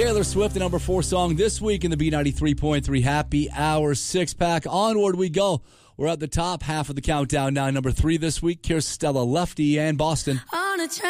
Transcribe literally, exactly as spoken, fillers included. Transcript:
Taylor Swift, the number four song this week in the B ninety-three point three Happy Hour six-pack. Onward we go. We're at the top half of the countdown now. Number three this week, Kirstella Lefty and Boston. On a